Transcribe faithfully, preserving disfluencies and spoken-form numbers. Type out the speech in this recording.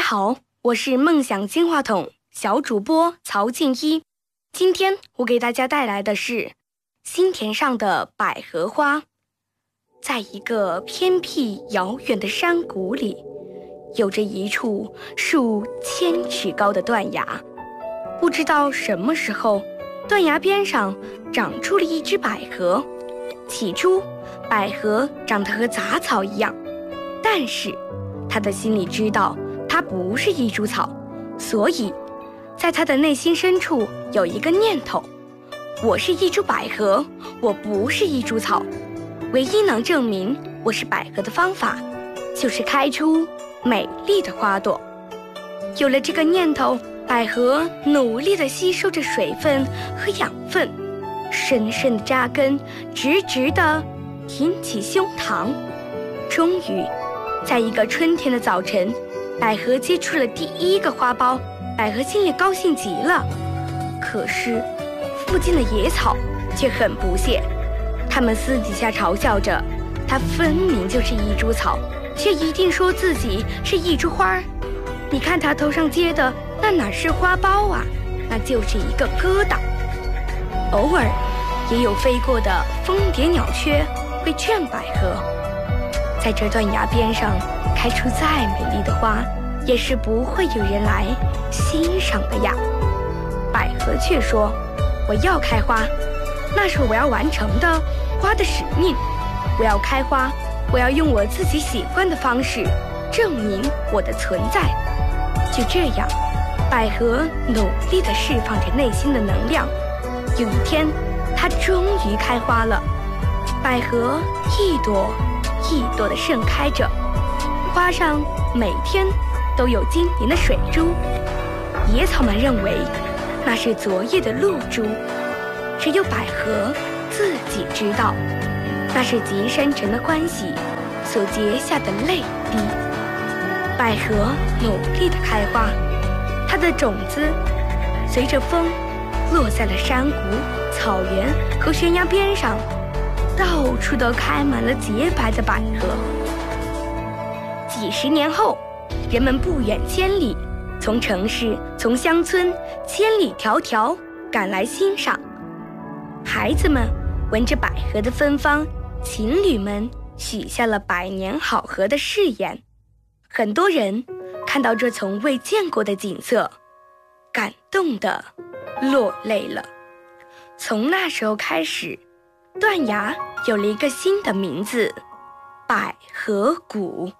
好，我是梦想金话筒小主播曹静一。今天我给大家带来的是心田上的百合花。在一个偏僻遥远的山谷里，有着一处数千尺高的断崖。不知道什么时候，断崖边上长出了一只百合。起初，百合长得和杂草一样，但是他的心里知道它不是一株草，所以在他的内心深处有一个念头：我是一株百合，我不是一株草。唯一能证明我是百合的方法，就是开出美丽的花朵。有了这个念头，百合努力地吸收着水分和养分，深深地扎根，直直地挺起胸膛。终于，在一个春天的早晨，百合结出了第一个花苞。百合心里高兴极了，可是附近的野草却很不屑，他们私底下嘲笑着，它分明就是一株草，却一定说自己是一株花儿。你看它头上结的那哪是花苞啊，那就是一个疙瘩。偶尔也有飞过的蜂蝶鸟雀会劝百合，在这断崖边上开出再美丽的花，也是不会有人来欣赏的呀。百合却说，我要开花，那是我要完成的花的使命。我要开花，我要用我自己喜欢的方式证明我的存在。就这样，百合努力地释放着内心的能量。有一天，它终于开花了。百合一朵一朵地盛开着，花上每天都有晶莹的水珠。野草们认为那是昨夜的露珠，只有百合自己知道，那是极深沉的欢喜所结下的泪滴。百合努力地开花，它的种子随着风落在了山谷、草原和悬崖边上，到处都开满了洁白的百合。几十年后，人们不远千里，从城市、从乡村千里迢迢赶来欣赏。孩子们闻着百合的芬芳，情侣们许下了百年好合的誓言。很多人看到这从未见过的景色，感动地落泪了。从那时候开始，断崖有了一个新的名字——百合谷。